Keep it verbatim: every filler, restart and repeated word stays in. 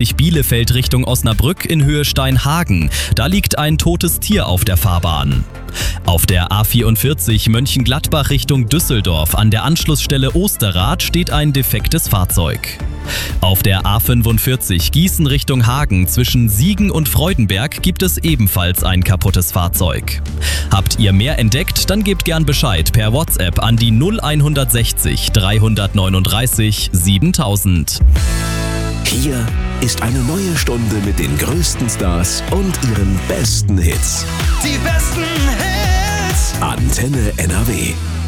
vierundvierzig Bielefeld Richtung Osnabrück in Höhe Steinhagen. Da liegt ein totes Tier auf der Fahrbahn. Auf der A vierundvierzig Mönchengladbach Richtung Düsseldorf an der Anschlussstelle Osterrad steht ein defektes Fahrzeug. Auf der A fünfundvierzig Gießen Richtung Hagen zwischen Siegen und Freudenberg gibt es ebenfalls ein kaputtes Fahrzeug. Habt ihr mehr entdeckt, dann gebt gern Bescheid per WhatsApp an die null sechs eins drei neun drei siebentausend. Hier ist eine neue Stunde mit den größten Stars und ihren besten Hits. Die besten Hits. Antenne N R W.